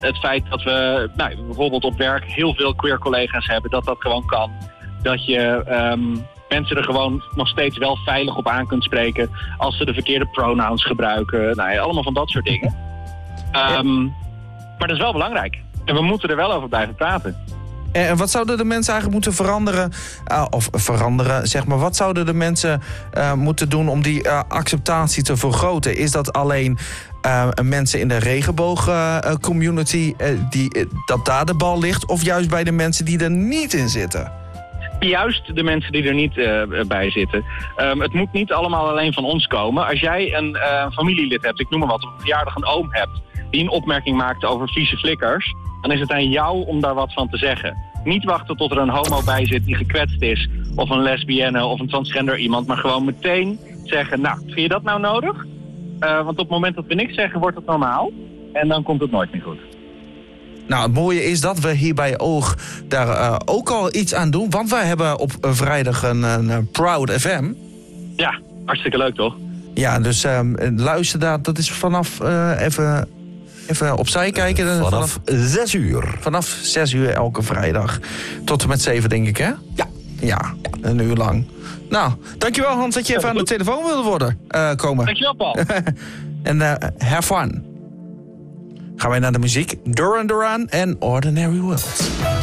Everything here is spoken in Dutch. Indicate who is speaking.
Speaker 1: Het feit dat we bijvoorbeeld op werk heel veel queer collega's hebben, dat gewoon kan. Dat je mensen er gewoon nog steeds wel veilig op aan kunt spreken als ze de verkeerde pronouns gebruiken. Allemaal van dat soort dingen. Maar dat is wel belangrijk. En we moeten er wel over blijven praten.
Speaker 2: En wat zouden de mensen eigenlijk moeten veranderen? Zeg maar, wat zouden de mensen moeten doen om die acceptatie te vergroten? Is dat alleen mensen in de regenboog-community dat daar de bal ligt? Of juist bij de mensen die er niet in zitten?
Speaker 1: Juist de mensen die er niet bij zitten. Het moet niet allemaal alleen van ons komen. Als jij een familielid hebt, ik noem maar wat, op een verjaardag een oom hebt die een opmerking maakt over vieze flikkers, dan is het aan jou om daar wat van te zeggen. Niet wachten tot er een homo bij zit die gekwetst is, of een lesbienne of een transgender iemand, maar gewoon meteen zeggen, vind je dat nou nodig? Want op het moment dat we niks zeggen, wordt het normaal. En dan komt het nooit meer goed.
Speaker 2: Nou, het mooie is dat we hier bij Oog daar ook al iets aan doen. Want wij hebben op vrijdag een Proud FM.
Speaker 1: Ja, hartstikke leuk toch?
Speaker 2: Ja, dus luister daar. Dat is vanaf even opzij kijken.
Speaker 3: Vanaf 6 uur.
Speaker 2: Vanaf 6 uur elke vrijdag. Tot en met 7, denk ik, hè? Ja, een uur lang. Nou, dankjewel Hans dat je even aan de telefoon wilde komen.
Speaker 1: Dankjewel Paul.
Speaker 2: En have fun. Gaan wij naar de muziek. Duran Duran en Ordinary World.